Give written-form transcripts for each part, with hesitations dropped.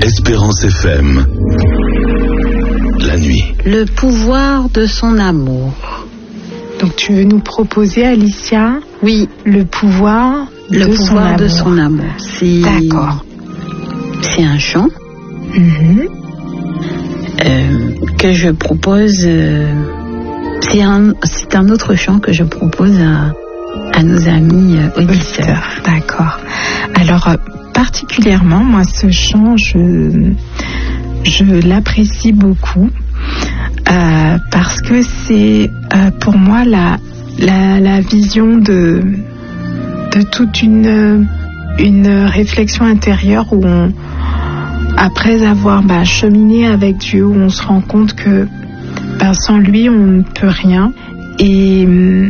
Espérance FM. La nuit. Le pouvoir de son amour. Donc tu veux nous proposer, Alicia, oui, le pouvoir de son amour. D'accord. C'est un chant que je propose. C'est un autre chant que je propose à nos amis auditeurs. D'accord. Alors particulièrement, moi, ce chant, je l'apprécie beaucoup parce que c'est pour moi la vision de toute une réflexion intérieure où après avoir cheminé avec Dieu, où on se rend compte que sans lui on ne peut rien, et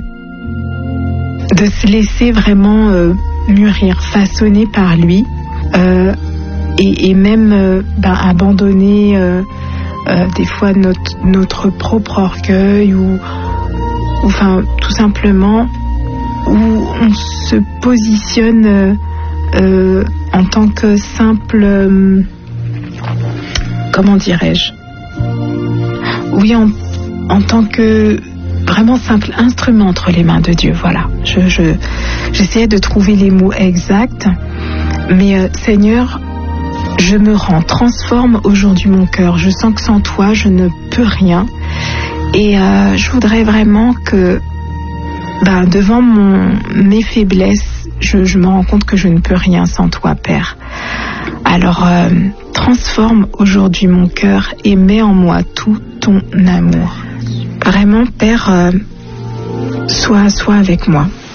de se laisser vraiment mûrir, façonner par lui, et même abandonner des fois notre propre orgueil, ou enfin tout simplement où on se positionne en tant que simple, comment dirais-je, oui, en tant que vraiment simple instrument entre les mains de Dieu. Voilà, j'essayais de trouver les mots exacts, mais Seigneur, je me rends, transforme aujourd'hui mon cœur. Je sens que sans toi, je ne peux rien, et je voudrais vraiment que devant mes faiblesses, je me rends compte que je ne peux rien sans toi, Père. Alors, transforme aujourd'hui mon cœur et mets en moi tout ton amour. Vraiment, Père, sois avec moi.